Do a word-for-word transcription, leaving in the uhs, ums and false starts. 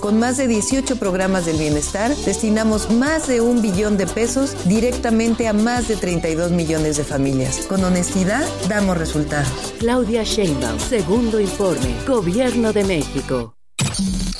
Con más de dieciocho programas del bienestar, destinamos más de un billón de pesos directamente a más de treinta y dos millones de familias. Con honestidad, damos resultados. Claudia Sheinbaum, segundo informe, Gobierno de México.